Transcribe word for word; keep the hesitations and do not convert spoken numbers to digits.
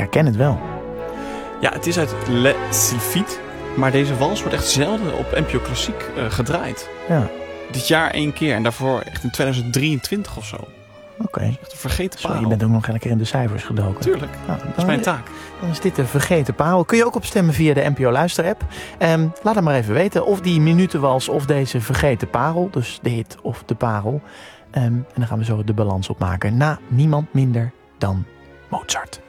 herken het wel. Ja, het is uit Le Sylphide. Maar deze wals wordt echt zelden op N P O Klassiek uh, gedraaid. Ja. Dit jaar één keer en daarvoor echt in twintig drieëntwintig of zo. Oké. Okay. Echt een vergeten Zo, parel. je bent ook nog een keer in de cijfers gedoken. Tuurlijk, nou, dat is mijn taak. Dan is dit de vergeten parel. Kun je ook op stemmen via de N P O Luister-app. Um, laat het maar even weten of die minutenwals of deze vergeten parel, dus de hit of de parel. Um, en dan gaan we zo de balans opmaken na niemand minder dan Mozart.